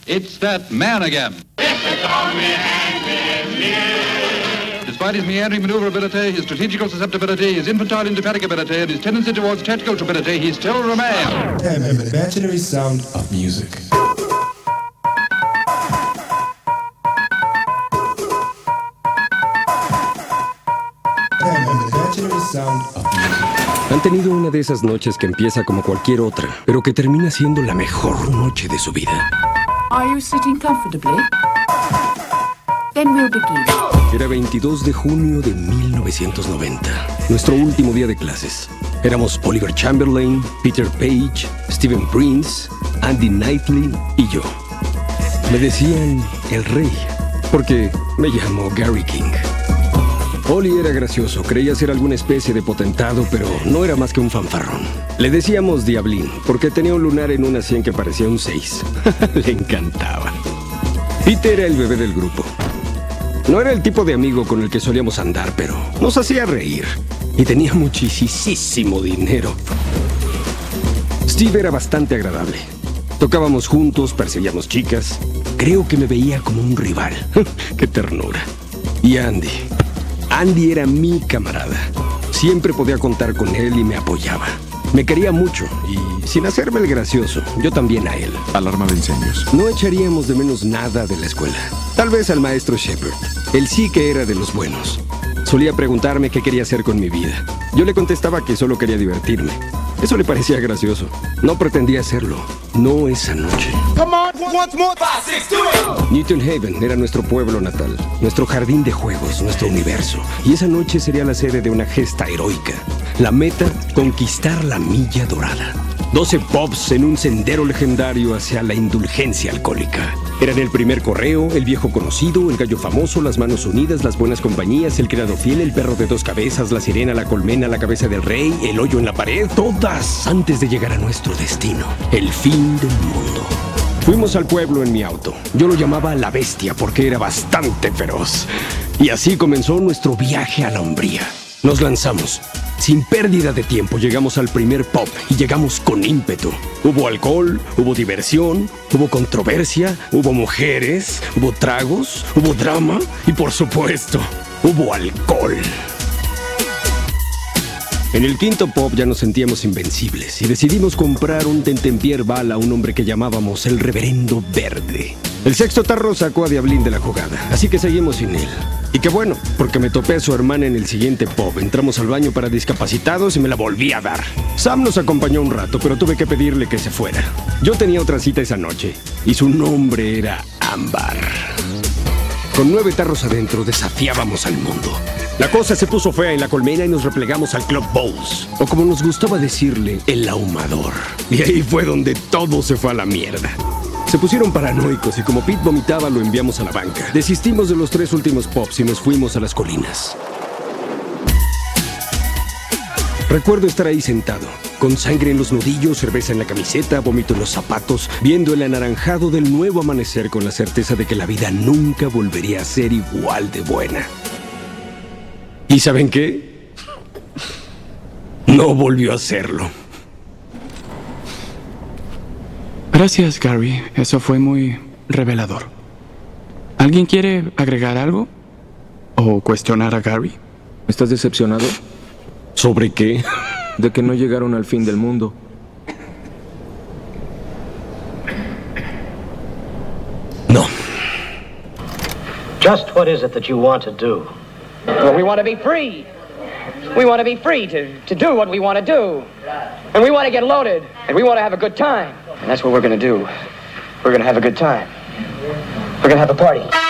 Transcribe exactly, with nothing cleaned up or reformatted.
It's that man again. Despite his meandering maneuverability, his strategical susceptibility, his infantile indefatigability, and his tendency towards tactical stupidity, he still remains. Time and the imaginary sound of music. Time and the imaginary sound of music. Han tenido una de esas noches que empieza como cualquier otra, pero que termina siendo la mejor noche de su vida. Are you sitting comfortably? Then we'll begin. Era veintidós de junio de mil novecientos noventa, nuestro último día de clases. Éramos Oliver Chamberlain, Peter Page, Stephen Prince, Andy Knightley y yo. Me decían el rey, porque me llamo Gary King. Oli era gracioso, creía ser alguna especie de potentado, pero no era más que un fanfarrón. Le decíamos Diablín, porque tenía un lunar en una sien que parecía un seis. Le encantaba. Peter era el bebé del grupo. No era el tipo de amigo con el que solíamos andar, pero nos hacía reír. Y tenía muchísimo dinero. Steve era bastante agradable. Tocábamos juntos, perseguíamos chicas. Creo que me veía como un rival. ¡Qué ternura! Y Andy. Andy era mi camarada. Siempre podía contar con él y me apoyaba. Me quería mucho y, sin hacerme el gracioso, yo también a él. Alarma de incendios. No echaríamos de menos nada de la escuela. Tal vez al maestro Shepard. Él sí que era de los buenos. Solía preguntarme qué quería hacer con mi vida. Yo le contestaba que solo quería divertirme. Eso le parecía gracioso. No pretendía hacerlo. No esa noche. Come on, once more. Five, six, do it. Newton Haven era nuestro pueblo natal, nuestro jardín de juegos, nuestro universo. Y esa noche sería la sede de una gesta heroica. La meta, conquistar la milla dorada. Doce pubs en un sendero legendario hacia la indulgencia alcohólica. Eran el primer correo, el viejo conocido, el gallo famoso, las manos unidas, las buenas compañías, el criado fiel, el perro de dos cabezas, la sirena, la colmena, la cabeza del rey, el hoyo en la pared. Todas antes de llegar a nuestro destino, el fin del mundo. Fuimos al pueblo en mi auto. Yo lo llamaba La Bestia porque era bastante feroz. Y así comenzó nuestro viaje a la hombría. Nos lanzamos. Sin pérdida de tiempo llegamos al primer pub y llegamos con ímpetu. Hubo alcohol, hubo diversión, hubo controversia, hubo mujeres, hubo tragos, hubo drama y por supuesto, hubo alcohol. En el quinto pub ya nos sentíamos invencibles y decidimos comprar un tentempier bala a un hombre que llamábamos el Reverendo Verde. El sexto tarro sacó a Diablín de la jugada, así que seguimos sin él. Y qué bueno, porque me topé a su hermana en el siguiente pub. Entramos al baño para discapacitados y me la volví a dar. Sam nos acompañó un rato, pero tuve que pedirle que se fuera. Yo tenía otra cita esa noche, y su nombre era Ámbar. Con nueve tarros adentro desafiábamos al mundo. La cosa se puso fea en la colmena y nos replegamos al Club Bowls, o como nos gustaba decirle, el ahumador. Y ahí fue donde todo se fue a la mierda. Se pusieron paranoicos y como Pete vomitaba lo enviamos a la banca. Desistimos de los tres últimos pops y nos fuimos a las colinas. Recuerdo estar ahí sentado, con sangre en los nudillos, cerveza en la camiseta, vómito en los zapatos, viendo el anaranjado del nuevo amanecer con la certeza de que la vida nunca volvería a ser igual de buena. ¿Y saben qué? No volvió a serlo. Gracias, Gary. Eso fue muy revelador. ¿Alguien quiere agregar algo? ¿O cuestionar a Gary? ¿Estás decepcionado? ¿Sobre qué? De que no llegaron al fin del mundo. No. Just what is it that you want to do? Well, we want to be free. We want to be free to, to do what we want to do. And we want to get loaded. And we want to have a good time. And that's what we're going to do. We're going to have a good time. We're going to have a party.